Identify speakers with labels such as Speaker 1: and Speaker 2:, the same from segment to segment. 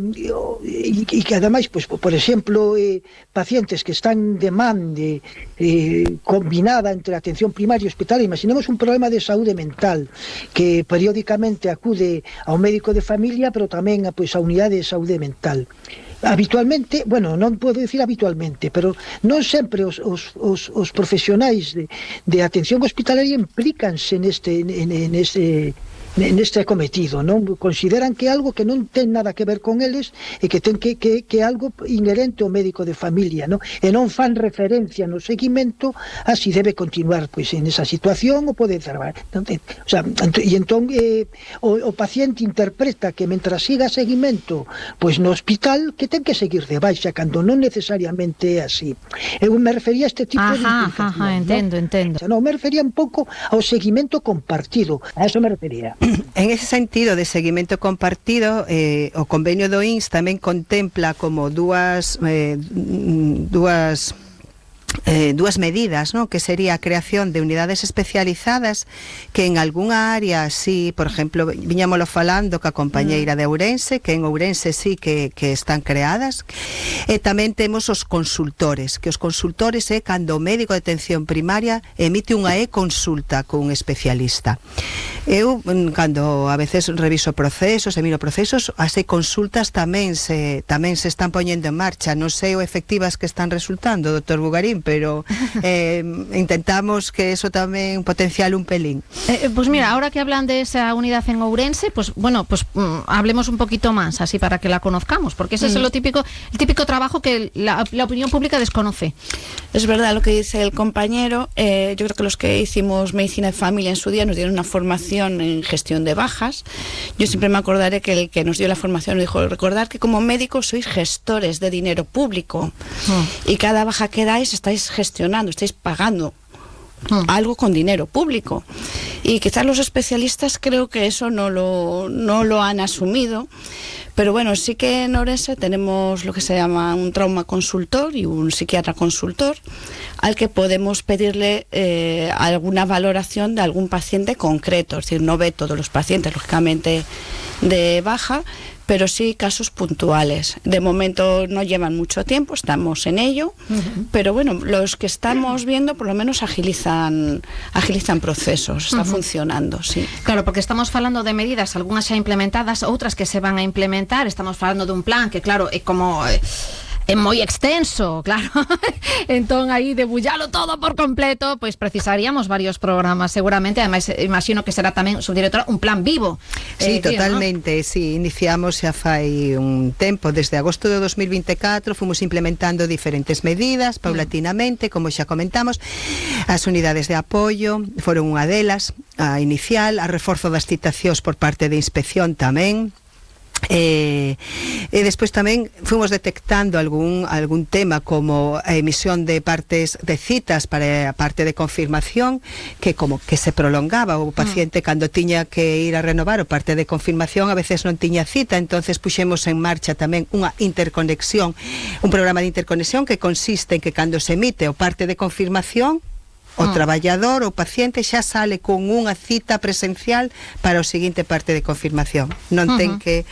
Speaker 1: e que ademais, pois, por exemplo, pacientes que están de man combinada entre atención primaria e hospital, imaginemos un problema de saúde mental que periódicamente acude ao médico de familia, pero tamén pois, a unidade de saúde mental. Habitualmente, bueno, non podo dicir habitualmente, pero non sempre os profesionais de atención hospitalaria implícanse neste cometido, non? Consideran que é algo que non ten nada que ver con eles e que ten que é algo inherente ao médico de familia, non? E non fan referencia no seguimento a si debe continuar pois en esa situación ou pode traballar. O sea, e entón o paciente interpreta que mentras siga seguimento pois no hospital que ten que seguir de baixa cando non necesariamente é así. Eu me refería a este tipo de implicación,
Speaker 2: entendo.
Speaker 1: Non, me refería un pouco ao seguimento compartido, a eso me refería.
Speaker 3: En ese sentido de seguimento compartido, o convenio do INS tamén contempla como dúas medidas, ¿no? Que sería a creación de unidades especializadas que en algunha área, sí, por exemplo, viñámoslo falando ca compañeira de Ourense, que en Ourense sí que están creadas, e tamén temos os consultores, que os consultores é cando o médico de atención primaria emite unha e-consulta con un especialista. Eu, cando a veces reviso procesos, miro procesos, as e-consultas tamén se están poñendo en marcha. Non sei o efectivas que están resultando, doctor Bugarín, pero intentamos que eso tamén potencial un pelín.
Speaker 2: Pues mira, ahora que hablan de esa unidad en Ourense, pues bueno, pues hablemos un poquito más, así para que la conozcamos, porque ese es el típico trabajo que la opinión pública desconoce.
Speaker 4: Es verdad lo que dice el compañero. Yo creo que los que hicimos medicina de familia en su día nos dieron una formación en gestión de bajas. Yo siempre me acordaré que el que nos dio la formación dijo: recordad que como médicos sois gestores de dinero público y cada baja que dais estáis gestionando, estáis pagando algo con dinero público, y quizás los especialistas creo que eso no lo han asumido. Pero bueno, sí que en Ourense tenemos lo que se llama un trauma consultor y un psiquiatra consultor al que podemos pedirle alguna valoración de algún paciente concreto. Es decir, no ve todos los pacientes, lógicamente, de baja, pero sí casos puntuales. De momento no llevan mucho tiempo, estamos en ello, pero bueno, los que estamos viendo por lo menos agilizan procesos, está funcionando, sí.
Speaker 2: Claro, porque estamos falando de medidas, algunhas xa implementadas, outras que se van a implementar, estamos falando dun plan que claro, é como... é moi extenso, claro. Entón aí debullalo todo por completo, pois precisaríamos varios programas seguramente. Ademais, imagino que será tamén, subdirectora, un plan vivo.
Speaker 3: Sí, totalmente, ¿no? Sí, iniciamos xa fai un tempo, desde agosto de 2024 fomos implementando diferentes medidas paulatinamente, como xa comentamos. As unidades de apoio foron unha delas, a inicial, a reforzo das citacións por parte de inspección tamén. E despois tamén fomos detectando algún tema como a emisión de partes de citas para a parte de confirmación que como que se prolongaba o paciente cando tiña que ir a renovar o parte de confirmación a veces non tiña cita, entonces puxemos en marcha tamén unha interconexión, un programa de interconexión que consiste en que cando se emite o parte de confirmación o traballador, o paciente xa sale con unha cita presencial para o seguinte parte de confirmación. Non ten que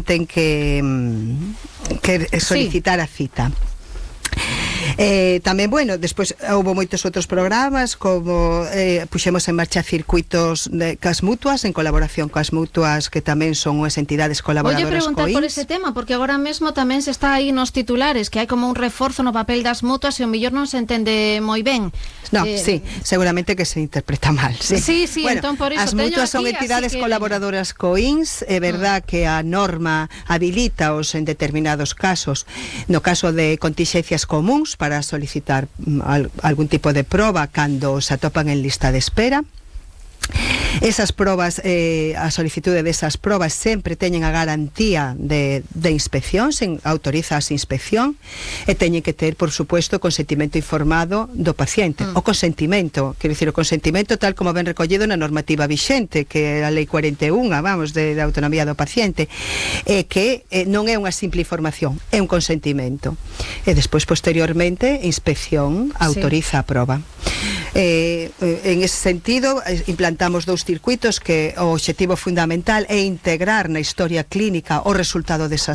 Speaker 3: solicitar a cita. Tamén, bueno, despois houve moitos outros programas como puxemos en marcha circuitos cas mutuas en colaboración coas mutuas que tamén son as entidades colaboradoras.
Speaker 2: Voy a preguntar por ese tema, porque agora mesmo tamén se está aí nos titulares que hai como un reforzo no papel das mutuas e o mellor non se entende moi ben.
Speaker 3: No, sí, seguramente que se interpreta mal. Sí,
Speaker 2: bueno, entón por iso
Speaker 3: as mutuas son entidades colaboradoras co INS, é verdad que a norma habilitaos en determinados casos, no caso de contingencias comuns para solicitar algún tipo de proba cando se atopan en lista de espera. Esas probas, a solicitude desas probas sempre teñen a garantía de inspección, se autoriza a inspección e teñen que ter, por supuesto, consentimento informado do paciente. O consentimento, quero dicir, o consentimento tal como ben recollido na normativa vixente, que é a Lei 41, vamos, de autonomía do paciente, que non é unha simple información, é un consentimento. E despois, posteriormente, inspección autoriza a proba. En ese sentido, implantamos dous circuitos que o obxectivo fundamental é integrar na historia clínica o resultado desas